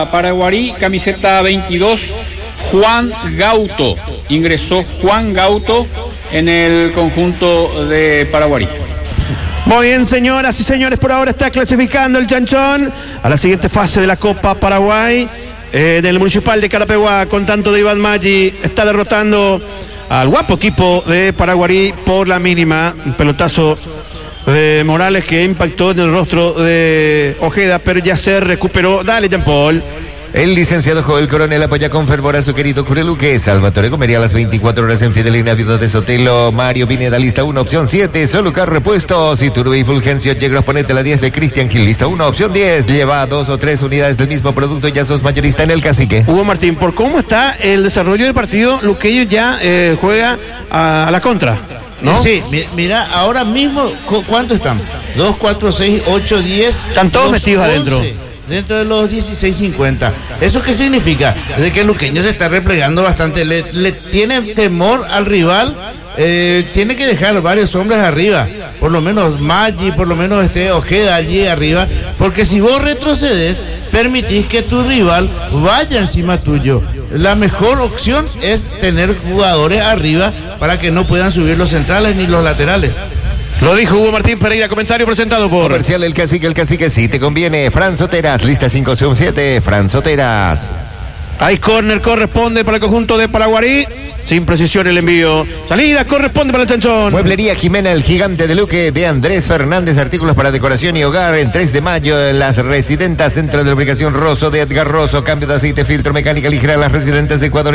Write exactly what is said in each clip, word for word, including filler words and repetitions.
Paraguarí, camiseta veintidós, Juan Gauto. Ingresó Juan Gauto en el conjunto de Paraguarí. Muy bien, señoras y señores, por ahora está clasificando el Chanchón a la siguiente fase de la Copa Paraguay. Eh, del Municipal de Carapeguá, con tanto de Iván Maggi, está derrotando al guapo equipo de Paraguarí por la mínima. Un pelotazo de Morales que impactó en el rostro de Ojeda, pero ya se recuperó. Dale, Jean Paul. El licenciado Joel Coronel apoya con fervor a su querido Cureluque. Salvatore comería a las veinticuatro horas en Fidelina, Viuda de Sotelo. Mario Pineda, lista uno, opción siete. Solucar Repuestos. Iturbe y Fulgencio Yegros, ponete la diez de Cristian Gil, lista uno, opción diez. Lleva dos o tres unidades del mismo producto y ya sos mayorista en el Cacique. Hugo Martín, por cómo está el desarrollo del partido, Luqueño ya eh, juega a, a la contra, ¿no? Sí, mira, ahora mismo, ¿cuánto están? dos, cuatro, seis, ocho, diez. Están todos dos, metidos once. adentro. Dentro de los dieciséis cincuenta. ¿Eso qué significa? De que el Luqueño se está replegando bastante. Le, le tiene temor al rival. Eh, tiene que dejar varios hombres arriba. Por lo menos Maggi, por lo menos este Ojeda allí arriba. Porque si vos retrocedes, permitís que tu rival vaya encima tuyo. La mejor opción es tener jugadores arriba para que no puedan subir los centrales ni los laterales. Lo dijo Hugo Martín Pereira, comentario presentado por Comercial El Cacique, el Cacique sí te conviene. Fran Soteras, lista cinco, opción siete. Fran Soteras. Hay córner, corresponde para el conjunto de Paraguarí. Sin precisión el envío. Salida, corresponde para el Chanchón. Mueblería Jimena, el gigante de Luque, de Andrés Fernández. Artículos para decoración y hogar. En tres de mayo, las Residentas, Centro de Lubricación Rosso, de Edgar Rosso. Cambio de aceite, filtro, mecánica ligera. Las Residentes de Ecuador.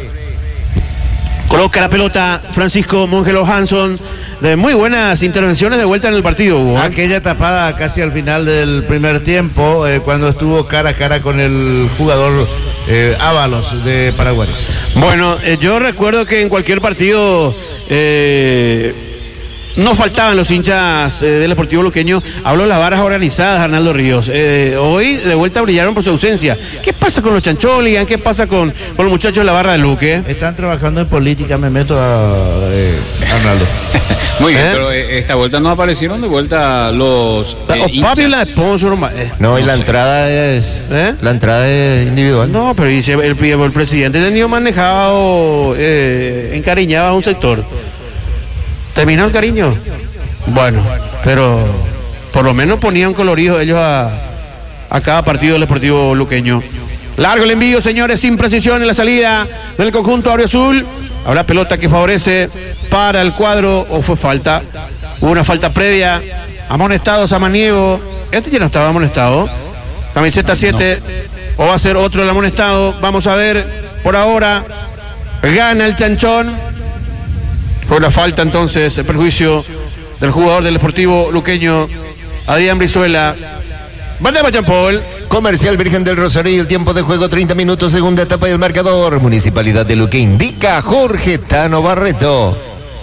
Coloca la pelota Francisco Mongelo Hanson. De muy buenas intervenciones de vuelta en el partido, Hugo. Aquella tapada casi al final del primer tiempo, eh, cuando estuvo cara a cara con el jugador eh, Ábalos de Paraguay. Bueno, eh, yo recuerdo que en cualquier partido eh, no faltaban los hinchas eh, del Deportivo Luqueño. Hablo de las barras organizadas, Arnaldo Ríos. Eh, hoy de vuelta brillaron por su ausencia. ¿Qué pasa con los Chancholigan? ¿Qué pasa con, con los muchachos de la barra de Luque? Están trabajando en política, me meto a eh, Arnaldo. Muy bien, ¿Eh? pero esta vuelta no aparecieron de vuelta los eh, O Papi y la sponsor. Eh, No, y no la sé. entrada es. ¿Eh? La entrada es individual. No, pero dice, el, el, el presidente ha tenido manejado, eh, encariñado a un sector. ¿Terminó el cariño? Bueno, pero por lo menos ponían colorido ellos a, a cada partido del Deportivo Luqueño. Largo el envío, señores, sin precisión en la salida del conjunto auriazul. Habrá pelota que favorece para el cuadro, o fue falta. Hubo una falta previa. Amonestado Samaniego. Este ya no estaba amonestado. Camiseta siete. O va a ser otro el amonestado. Vamos a ver. Por ahora gana el Chanchón. Fue una falta entonces, el perjuicio del jugador del Deportivo Luqueño, Adrián Brizuela. Bandera Jean Paul. Comercial Virgen del Rosario, el tiempo de juego treinta minutos, segunda etapa del marcador. Municipalidad de Luque indica Jorge Tano Barreto.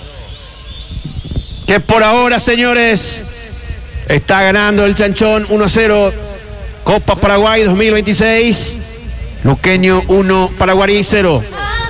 Que por ahora, señores, está ganando el Chanchón uno a cero. Copa Paraguay dos mil veintiséis. Luqueño uno, Paraguarí cero.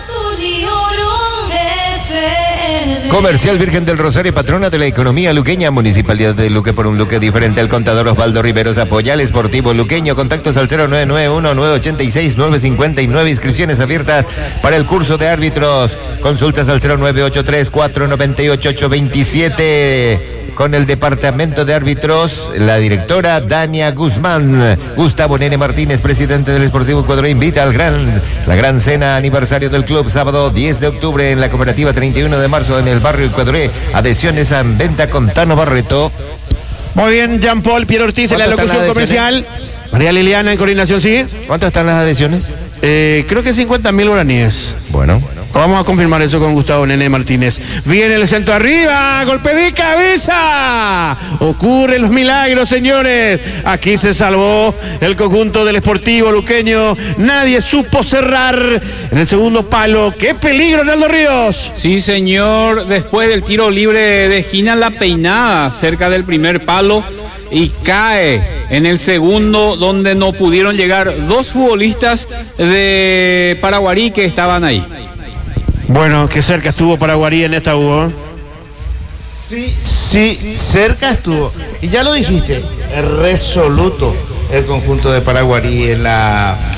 Comercial Virgen del Rosario, patrona de la economía luqueña, Municipalidad de Luque, por un Luque diferente. El contador Osvaldo Riveros apoya al Esportivo Luqueño. Contactos al cero nueve nueve uno, nueve ocho seis, nueve cinco nueve. Inscripciones abiertas para el curso de árbitros. Consultas al cero nueve ocho tres, cuatro nueve ocho, ocho dos siete. Con el departamento de árbitros, la directora Dania Guzmán. Gustavo Nene Martínez, presidente del Esportivo Ecuador, invita al gran, la gran cena aniversario del club, sábado diez de octubre en la cooperativa treinta y uno de marzo en el barrio Ecuadoré. Adhesiones en venta con Tano Barreto. Muy bien, Jean Paul, Pierre Ortiz en la locución comercial. María Liliana en coordinación, ¿sí? ¿Cuánto están las adhesiones? Eh, creo que cincuenta mil guaraníes. Bueno. Vamos a confirmar eso con Gustavo Nene Martínez. Viene el centro arriba, golpe de cabeza. Ocurren los milagros, señores. Aquí se salvó el conjunto del Esportivo Luqueño. Nadie supo cerrar en el segundo palo. ¡Qué peligro, Arnaldo Ríos! Sí, señor. Después del tiro libre de Gina La Peinada, cerca del primer palo, y cae en el segundo, donde no pudieron llegar dos futbolistas de Paraguarí que estaban ahí. Bueno, qué cerca estuvo Paraguarí en esta Hugo. Sí, sí, cerca estuvo. Y ya lo dijiste, resoluto el conjunto de Paraguarí en la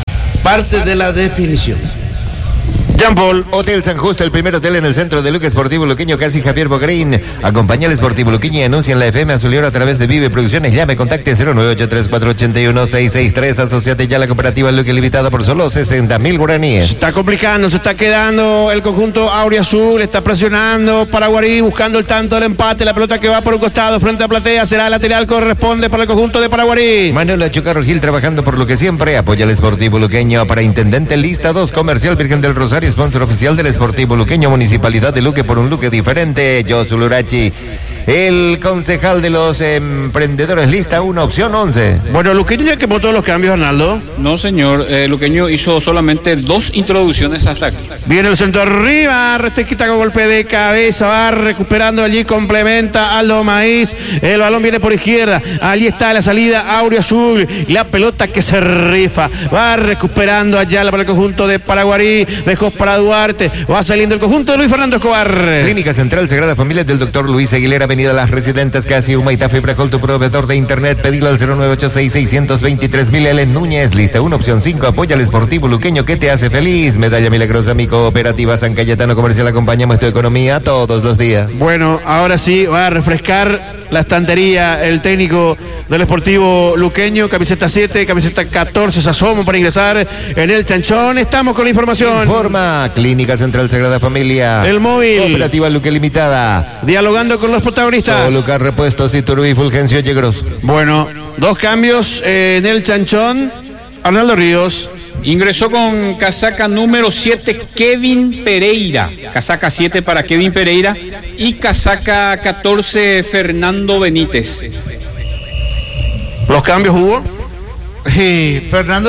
parte de la definición. Jean Paul. Hotel San Justo, el primer hotel en el centro de Luque Esportivo Luqueño, casi Javier Bogarín. Acompaña al Esportivo Luqueño y anuncia en la F M Azulero a través de Vive Producciones. Llame, contacte cero nueve ocho tres cuatro ocho uno seis seis tres. Asociate ya a la cooperativa Luque Limitada por solo sesenta mil guaraníes. Se está complicando, se está quedando el conjunto Auriazul, está presionando Paraguarí, buscando el tanto del empate. La pelota que va por un costado frente a Platea será lateral, corresponde para el conjunto de Paraguarí. Manuel Chocarro Gil trabajando por lo que siempre apoya al Esportivo Luqueño. Para Intendente Lista dos, Comercial Virgen del Rosario, sponsor oficial del Esportivo Luqueño, Municipalidad de Luque por un Luque diferente. Josu Lurachi, el concejal de los emprendedores, lista uno, opción once. Bueno, Luqueño ya quemó todos los cambios, Arnaldo. No, señor, eh, Luqueño hizo solamente dos introducciones hasta aquí. Viene el centro arriba, Retequita con golpe de cabeza, va recuperando allí, complementa Aldo Maíz, el balón viene por izquierda, allí está la salida Auriazul, la pelota que se rifa, va recuperando allá para el conjunto de Paraguarí, dejó para Duarte, va saliendo el conjunto de Luis Fernando Escobar. Clínica Central Sagrada Familia del doctor Luis Aguilera, Avenida Las Residentes, casi Humaitá, Fibracol, tu proveedor de internet, pedilo al cero nueve ocho seis seis dos tres mil. Ellen Núñez, lista uno, opción cinco, apoya al Esportivo Luqueño que te hace feliz. Medalla milagrosa, mi cooperativa San Cayetano Comercial, acompañamos tu economía todos los días. Bueno, ahora sí va a refrescar la estantería el técnico del Esportivo Luqueño, camiseta siete, camiseta catorce, se asoma para ingresar en el chanchón. Estamos con la información. Informa Clínica Central Sagrada Familia, el móvil, Cooperativa Luque Limitada, dialogando con los protagonistas. Lucar Repuestos, Iturbi, Fulgencio Yegros. Bueno, dos cambios eh, en el chanchón. Arnaldo Ríos. Ingresó con casaca número siete Kevin Pereira, casaca siete para Kevin Pereira y casaca catorce Fernando Benítez. ¿Los cambios hubo? Sí, Fernando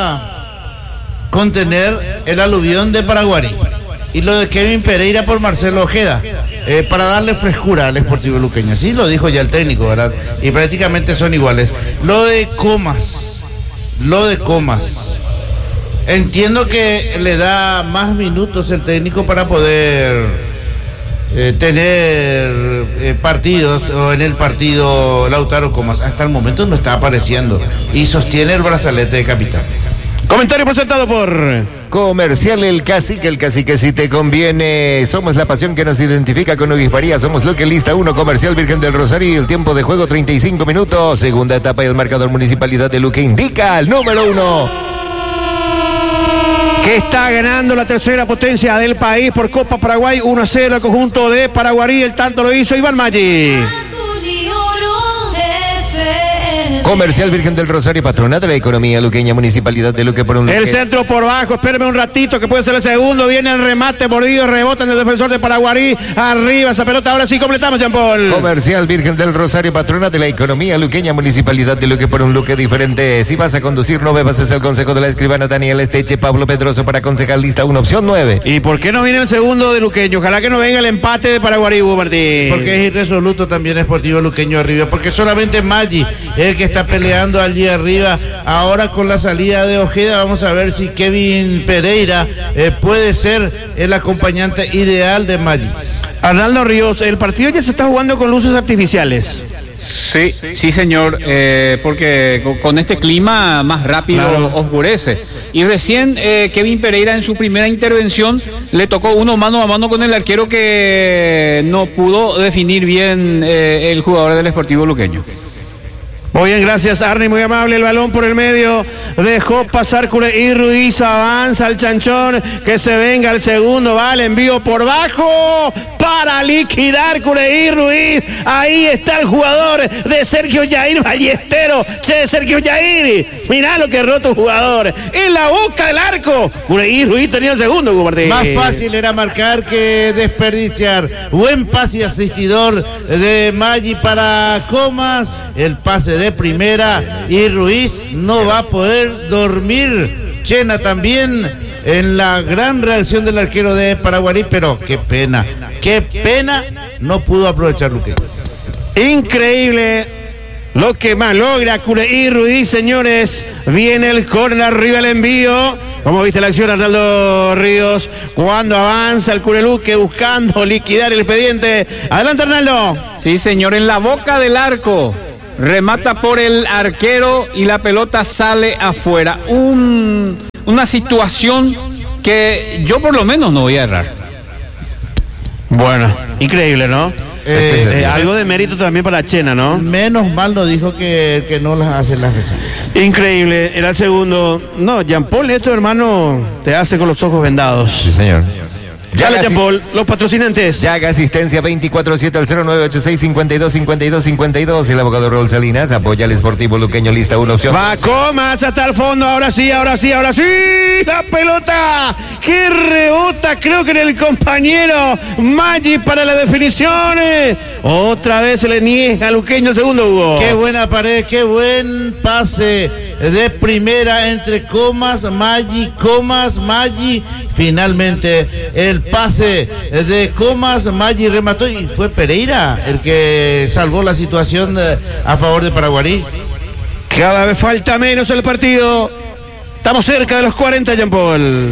para contener el aluvión de Paraguarí y lo de Kevin Pereira por Marcelo Ojeda, eh, para darle frescura al Esportivo Luqueño. Sí, lo dijo ya el técnico, ¿verdad? Y prácticamente son iguales. Lo de Comas, lo de Comas. Entiendo que le da más minutos el técnico para poder eh, tener eh, partidos, o en el partido Lautaro Comas. Hasta el momento no está apareciendo y sostiene el brazalete de capitán. Comentario presentado por Comercial El Cacique, el Cacique si te conviene. Somos la pasión que nos identifica con Luis Faría. Somos Luque, lista uno, Comercial Virgen del Rosario. El tiempo de juego treinta y cinco minutos. Segunda etapa y el marcador Municipalidad de Luque indica al número uno. Que está ganando la tercera potencia del país por Copa Paraguay, uno a cero al conjunto de Paraguarí. El tanto lo hizo Iván Maggi. Comercial Virgen del Rosario, patronato de la economía luqueña, Municipalidad de Luque por un Luque. El centro por bajo, espérame un ratito que puede ser el segundo. Viene el remate mordido, rebota en el defensor de Paraguarí. Arriba esa pelota, ahora sí completamos, Jean Paul. Comercial Virgen del Rosario, patronato de la economía luqueña, Municipalidad de Luque por un Luque diferente. Si vas a conducir, no bebas, es el consejo de la escribana Daniela Esteche. Pablo Pedroso para concejal, lista una, opción nueve. ¿Y por qué no viene el segundo de Luqueño? Ojalá que no venga el empate de Paraguarí, Hugo Martín. Porque es irresoluto también Esportivo Luqueño arriba, porque solamente Maggi es el que está peleando allí arriba. Ahora con la salida de Ojeda vamos a ver si Kevin Pereira eh, puede ser el acompañante ideal de Maggi. Arnaldo Ríos, el partido ya se está jugando con luces artificiales. Sí, sí señor, eh, porque con este clima más rápido claro. oscurece. Y recién eh, Kevin Pereira en su primera intervención le tocó uno mano a mano con el arquero que no pudo definir bien eh, el jugador del Esportivo Luqueño. Muy bien, gracias Arni, muy amable. El balón por el medio, dejó pasar Cureí Ruiz, avanza el chanchón, que se venga el segundo, va el envío por bajo para liquidar Cureí Ruiz. Ahí está el jugador de Sergio Yair Ballestero. Che, Sergio Yair, mirá lo que roto el jugador en la boca del arco. Cureí Ruiz tenía el segundo, Hugo Martín. Más fácil era marcar que desperdiciar. Buen pase y asistidor de Maggi para Comas, el pase de primera, y Ruiz no va a poder dormir. Chena también en la gran reacción del arquero de Paraguarí, pero qué pena, qué pena no pudo aprovechar Luque. Increíble lo que más logra Cureí Ruiz, señores. Viene el córner, arriba el envío. ¿Cómo viste la acción, Arnaldo Ríos? Cuando avanza el Cureluque buscando liquidar el expediente. Adelante, Arnaldo. Sí, señor, en la boca del arco. Remata por el arquero y la pelota sale afuera. Un, una situación que yo por lo menos no voy a errar. Bueno, increíble, ¿no? Eh, Eh, algo de mérito también para Chena, ¿no? Menos mal lo dijo que, que no las hace las reservas. Increíble, era el segundo. No, Jean Paul, esto, hermano, te hace con los ojos vendados. Sí, señor. Dale, Llaga Jean Paul, los patrocinantes. Llaga Asistencia veinticuatro siete al cero nueve ocho seis cinco dos cinco dos cinco dos. El abogado Raúl Salinas apoya al Sportivo Luqueño, lista una opción. Va Comas hasta el fondo, ahora sí, ahora sí, ahora sí. La pelota que rebota, creo que en el compañero Maggi para las definiciones. Otra vez se le niega a Luqueño el segundo, Hugo. Qué buena pared, qué buen pase de primera entre Comas, Maggi, Comas, Maggi. Finalmente el pase de Comas, Maggi remató y fue Pereira el que salvó la situación a favor de Paraguarí. Cada vez falta menos el partido. Estamos cerca de los cuarenta, Jean Paul.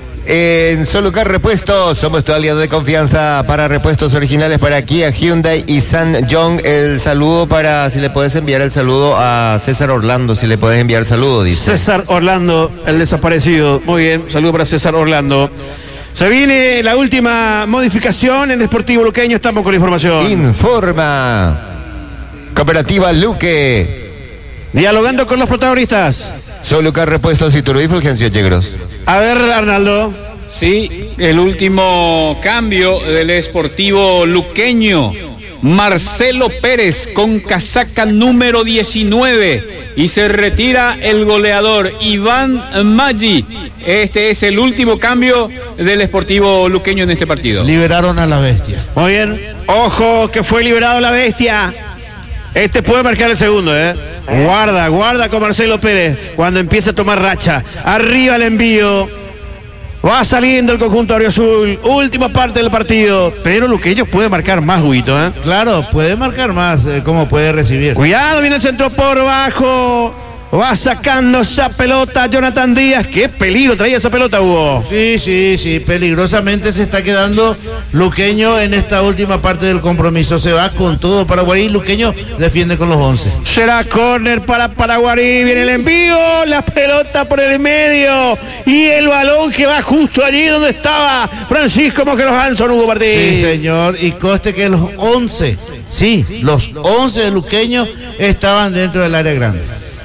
En Solucar Repuestos, somos tu aliado de confianza para repuestos originales para Kia, Hyundai y Sanyong. El saludo para, si le puedes enviar el saludo a César Orlando, si le puedes enviar saludo, dice. César Orlando, el desaparecido. Muy bien, saludo para César Orlando. Se viene la última modificación en el Sportivo Luqueño, estamos con la información. Informa Cooperativa Luque. Dialogando con los protagonistas. Solucar Repuestos y Turuí Fulgencio Yegros. A ver, Arnaldo. Sí, el último cambio del Sportivo Luqueño. Marcelo Pérez con casaca número diecinueve y se retira el goleador Iván Maggi. Este es el último cambio del Sportivo Luqueño en este partido. Liberaron a la bestia. Muy bien. Ojo que fue liberado la bestia. Este puede marcar el segundo, ¿eh? Guarda, guarda con Marcelo Pérez cuando empiece a tomar racha. Arriba el envío. Va saliendo el conjunto auriazul. Última parte del partido. Pero Luqueño puede marcar más, Huguito, ¿eh? Claro, puede marcar más, eh, como puede recibir. Cuidado, viene el centro por bajo. Va sacando esa pelota Jonathan Díaz. Qué peligro traía esa pelota, Hugo. Sí, sí, sí, peligrosamente se está quedando Luqueño en esta última parte del compromiso. Se va con todo Paraguarí, Luqueño defiende con los once. Será córner para Paraguarí, viene el envío, la pelota por el medio y el balón que va justo allí donde estaba Francisco Moqueros Hanson, Hugo Martín. Sí, señor, y coste que los once, sí, los once de Luqueño estaban dentro del área grande.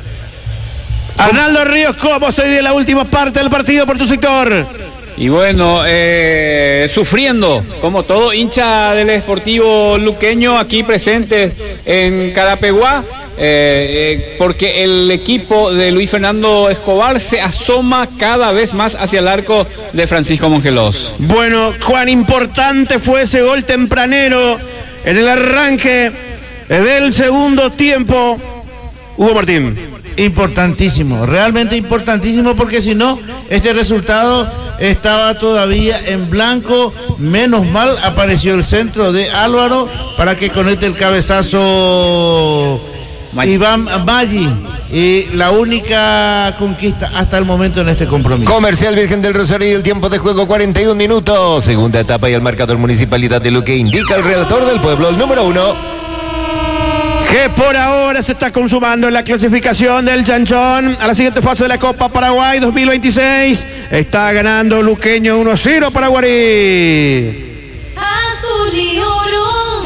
Arnaldo Ríos, ¿cómo se vive la última parte del partido por tu sector? Y bueno, eh, sufriendo, como todo hincha del Sportivo Luqueño aquí presente en Carapeguá, eh, eh, porque el equipo de Luis Fernando Escobar se asoma cada vez más hacia el arco de Francisco Mongelos. Bueno, cuán importante fue ese gol tempranero en el arranque del segundo tiempo, Hugo Martín. Importantísimo, realmente importantísimo, porque si no, este resultado estaba todavía en blanco. Menos mal apareció el centro de Álvaro para que conecte el cabezazo Maggi. Iván Maggi. Y la única conquista hasta el momento en este compromiso. Comercial Virgen del Rosario y el tiempo de juego cuarenta y un minutos. Segunda etapa y el marcador Municipalidad de Luque indica el relator del pueblo, el número uno. Que por ahora se está consumando en la clasificación del Chanchón a la siguiente fase de la Copa Paraguay dos mil veintiséis. Está ganando Luqueño uno a cero Paraguarí. Azul y oro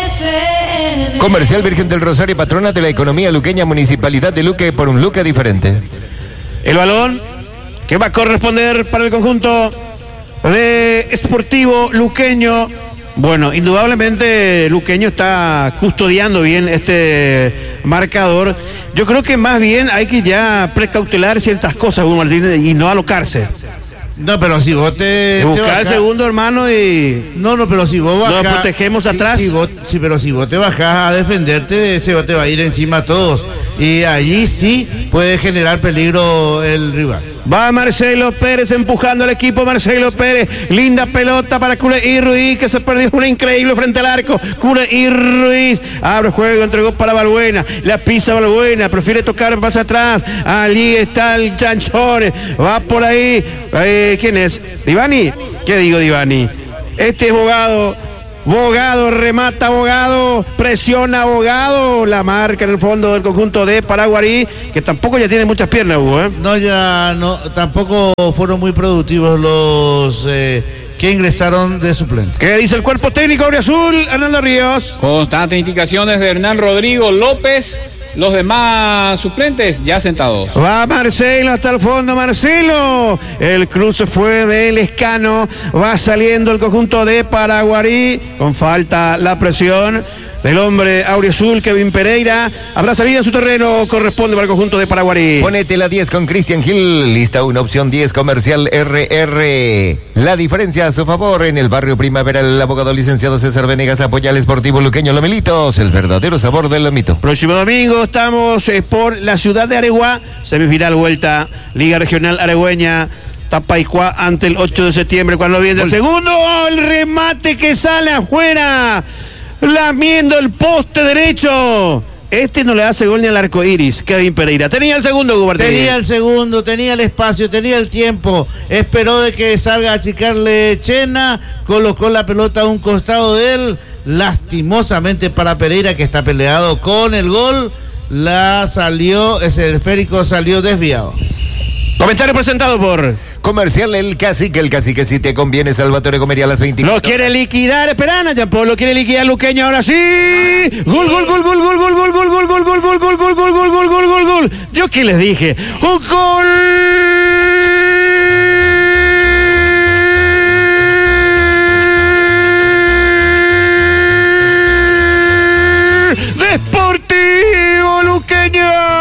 F M. Comercial Virgen del Rosario, patrona de la economía luqueña, Municipalidad de Luque, por un Luque diferente. El balón que va a corresponder para el conjunto de Sportivo Luqueño. Bueno, indudablemente Luqueño está custodiando bien este marcador. Yo creo que más bien hay que ya precautelar ciertas cosas, Hugo Martínez, y no alocarse. No, pero si vos te... te Buscar bajás, el segundo, hermano, y... No, no, pero si vos bajás... Nos protegemos si, atrás. Si vos, sí, pero si vos te bajás a defenderte, ese te va a ir encima a todos. Y allí sí puede generar peligro el rival. Va Marcelo Pérez empujando al equipo, Marcelo Pérez, linda pelota para Culeí Ruiz, que se perdió una increíble frente al arco. Culeí Ruiz abre juego, entregó para Balbuena, la pisa Balbuena, prefiere tocar más atrás. Allí está el Chanchón, va por ahí. Eh, ¿Quién es? ¿Divani? ¿Qué digo, Divani? Este abogado Bogado, remata Bogado, presiona Bogado, la marca en el fondo del conjunto de Paraguarí, que tampoco ya tiene muchas piernas, Hugo, ¿eh? No, ya no, tampoco fueron muy productivos los eh, que ingresaron de suplente. ¿Qué dice el cuerpo técnico Auriazul, Arnaldo Ríos? Constantes indicaciones de Hernán Rodrigo López. Los demás suplentes ya sentados. Va Marcelo hasta el fondo, Marcelo. El cruce fue de Lescano. Va saliendo el conjunto de Paraguarí. Con falta la presión del hombre auriazul, Kevin Pereira. Habrá salida en su terreno, corresponde para el conjunto de Paraguarí. Ponete la diez con Cristian Gil, lista una opción diez comercial R R. La diferencia a su favor en el barrio Primavera, el abogado licenciado César Venegas apoya al Sportivo Luqueño Lomelitos, el verdadero sabor del lomito. Próximo domingo estamos eh, por la ciudad de Areguá, semifinal vuelta, Liga Regional Aregüeña. Tapaicuá ante el ocho de septiembre, cuando viene el segundo, oh, el remate que sale afuera, lamiendo el poste derecho. Este no le hace gol ni al arco iris, Kevin Pereira. Tenía el segundo, Hugo Martínez. Tenía el segundo, tenía el espacio, tenía el tiempo. Esperó de que salga a achicarle Chena, colocó la pelota a un costado de él. Lastimosamente para Pereira, que está peleado con el gol, la salió, ese esférico salió desviado. Comentario presentado por Comercial El Cacique, el Cacique si te conviene, Salvatore Comería a las veinticuatro. Lo quiere liquidar Esperana, Jean-Paul, lo quiere liquidar Luqueño, ahora sí. Gol, gol, gol, gol, gol, gol, gol, gol, gol, gol, gol, gol, gol, gol, gol, gol, gol, gol, gol, gol. Yo qué les dije, un gol de Sportivo Luqueño.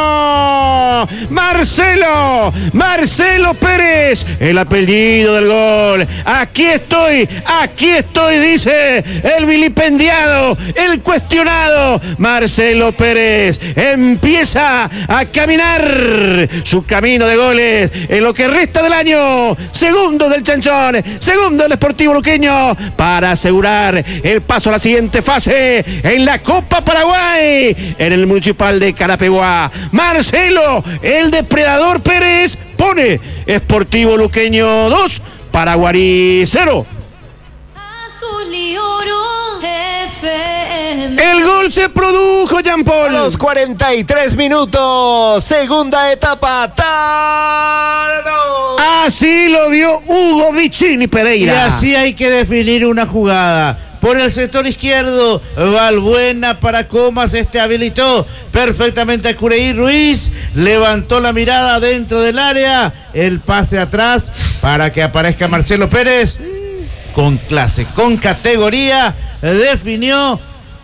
Marcelo, Marcelo Pérez, el apellido del gol. Aquí estoy, aquí estoy, dice el vilipendiado, el cuestionado Marcelo Pérez. Empieza a caminar su camino de goles en lo que resta del año. Segundo del Chanchón, segundo del Sportivo Luqueño, para asegurar el paso a la siguiente fase en la Copa Paraguay, en el Municipal de Carapeguá. Marcelo, el depredador Pérez, pone Sportivo Luqueño dos, Paraguarí cero. Azul y oro F M. El gol se produjo, Jean-Paul. A los cuarenta y tres minutos, segunda etapa. ¡Tano! Así lo vio Hugo Vicini Pereira. Y así hay que definir una jugada. Por el sector izquierdo, Valbuena para Comas, este habilitó perfectamente a Cureí Ruiz, levantó la mirada dentro del área, el pase atrás para que aparezca Marcelo Pérez, con clase, con categoría, definió,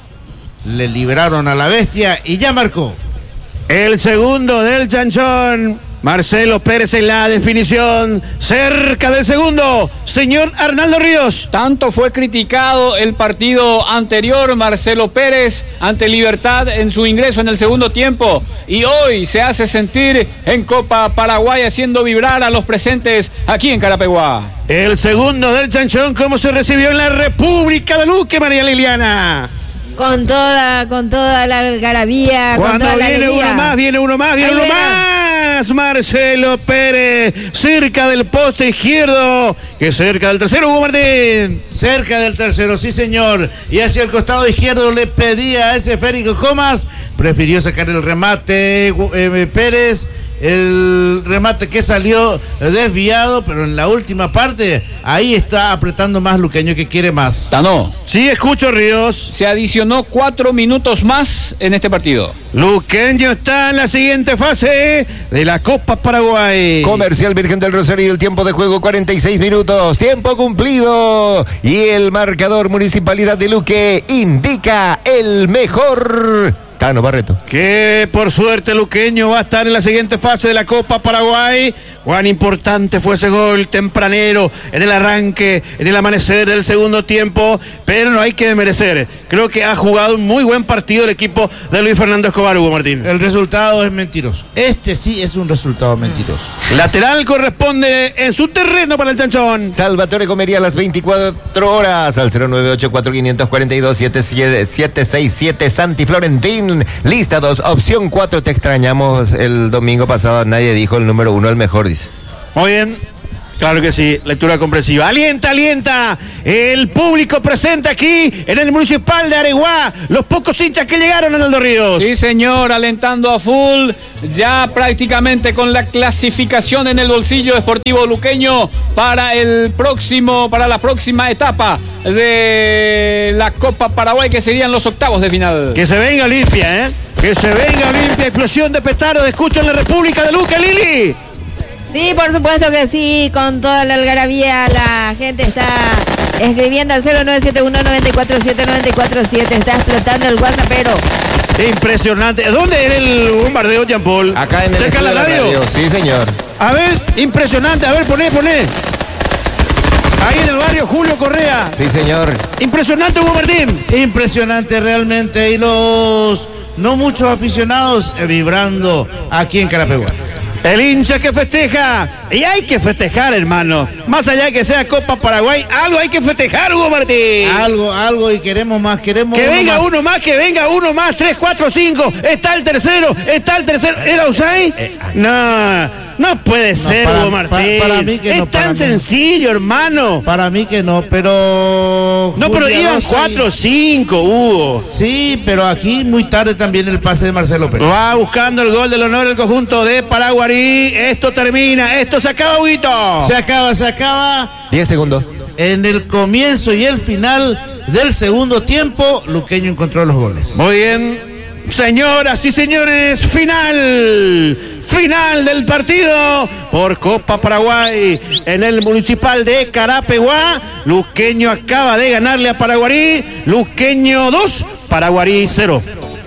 le libraron a la bestia y ya marcó. El segundo del Chanchón, Marcelo Pérez en la definición, cerca del segundo, señor Arnaldo Ríos. Tanto fue criticado el partido anterior, Marcelo Pérez, ante Libertad en su ingreso en el segundo tiempo, y hoy se hace sentir en Copa Paraguay, haciendo vibrar a los presentes aquí en Carapeguá. El segundo del Chanchón, ¿cómo se recibió en la República de Luque, María Liliana? Con toda, con toda la algarabía, con Cuando toda la viene alegría. uno más, viene uno más, viene Ahí uno viene. más. Marcelo Pérez, cerca del poste izquierdo, que cerca del tercero, Hugo Martín. Cerca del tercero, sí señor, y hacia el costado izquierdo le pedía a ese Férico Comas, prefirió sacar el remate eh, Pérez, el remate que salió desviado, pero en la última parte, ahí está apretando más Luqueño, que quiere más. Tano, Sí, escucho, Ríos. se adicionó cuatro minutos más en este partido. Luqueño está en la siguiente fase de la Copa Paraguay. Comercial Virgen del Rosario, el tiempo de juego cuarenta y seis minutos, tiempo cumplido, y el marcador Municipalidad de Luque indica el mejor. Tano Barreto. Que por suerte Luqueño va a estar en la siguiente fase de la Copa Paraguay. Cuán importante fue ese gol tempranero en el arranque, en el amanecer del segundo tiempo, pero no hay que desmerecer. Creo que ha jugado un muy buen partido el equipo de Luis Fernando Escobar, Hugo Martín. El resultado es mentiroso. Este sí es un resultado mentiroso. Lateral corresponde en su terreno para el Chanchón. Salvatore Comería a las veinticuatro horas al cero nueve ocho cuatro cinco cuatro dos siete seis siete. Santi Florentín, lista dos, opción cuatro. Te extrañamos el domingo pasado, nadie dijo el número uno, el mejor, dice. Muy bien. Claro que sí, lectura comprensiva. Alienta, alienta. El público presente aquí en el Municipal de Areguá. Los pocos hinchas que llegaron en Aldo Ríos. Sí, señor, alentando a full. Ya prácticamente con la clasificación en el bolsillo Sportivo Luqueño para el próximo, para la próxima etapa de la Copa Paraguay, que serían los octavos de final. Que se venga Olimpia, ¿eh? Que se venga Olimpia. Explosión de petardos. Escucho en la República de Luque, Lili. Sí, por supuesto que sí, con toda la algarabía la gente está escribiendo al cero nueve siete uno nueve cuatro siete nueve cuatro siete, está explotando el WhatsAppero. Impresionante. ¿Dónde era el bombardeo, Jean Paul? Acá en el ¿Cerca de la radio? radio? Sí, señor. A ver, impresionante. A ver, poné, poné. Ahí en el barrio Julio Correa. Sí, señor. Impresionante, Hugo Martín. Impresionante realmente. Y los no muchos aficionados eh, vibrando aquí en Carapeguá. El hincha que festeja. Y hay que festejar, hermano. Más allá que sea Copa Paraguay, algo hay que festejar, Hugo Martín. Algo, algo y queremos más, queremos Que uno venga más. uno más, que venga uno más. Tres, cuatro, cinco. Está el tercero, está el tercero. ¿Era Usai? No, no puede ser, para- Hugo Martín. pa- para mí que es no, para tan mí. sencillo, hermano. Para mí que no, pero... No, pero Julia iban Rosa y- cuatro o cinco, Hugo. Sí, pero aquí muy tarde también el pase de Marcelo Pérez. Va buscando el gol del honor el conjunto de Paraguarí. Esto termina, esto se acaba, Huguito. Se acaba, se acaba. diez segundos. En el comienzo y el final del segundo tiempo, Luqueño encontró los goles. Muy bien, señoras y señores, final, final del partido por Copa Paraguay en el Municipal de Carapeguá. Luqueño acaba de ganarle a Paraguarí. Luqueño dos, Paraguarí cero.